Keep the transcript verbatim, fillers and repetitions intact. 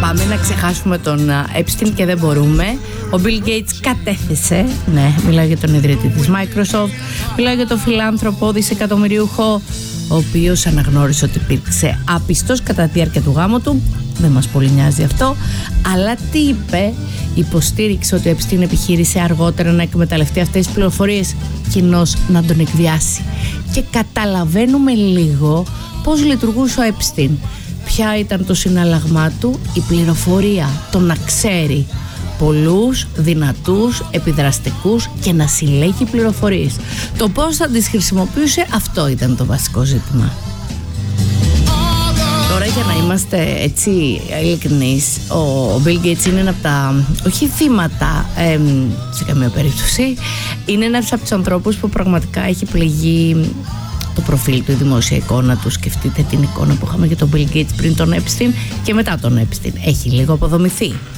Πάμε να ξεχάσουμε τον Epstein και δεν μπορούμε. Ο Bill Gates κατέθεσε, ναι, μιλάω για τον ιδρυτή της Microsoft, μιλάω για τον φιλάνθρωπο δισεκατομμυριούχο, ο οποίος αναγνώρισε ότι υπήρξε άπιστος κατά τη διάρκεια του γάμου του. Δεν μας πολύ νοιάζει αυτό. Αλλά τι είπε? Υποστήριξε ότι ο Epstein επιχείρησε αργότερα να εκμεταλλευτεί αυτές τις πληροφορίες, κοινώς να τον εκβιάσει. Και καταλαβαίνουμε λίγο πώς λειτουργούσε ο Epstein. Ποια ήταν το συναλλαγμά του? Η πληροφορία, το να ξέρει πολλούς, δυνατούς, επιδραστικούς και να συλλέγει πληροφορίες. Το πώς θα τις χρησιμοποιούσε, αυτό ήταν το βασικό ζήτημα. Τώρα, για να είμαστε έτσι ειλικρινείς, ο Bill Gates είναι ένα από τα, όχι θύματα ε, σε καμία περίπτωση, είναι ένας από τους ανθρώπους που πραγματικά έχει πληγεί το προφίλ του, η δημόσια εικόνα του. Σκεφτείτε την εικόνα που είχαμε για τον Bill Gates πριν τον Epstein και μετά τον Epstein. Έχει λίγο αποδομηθεί.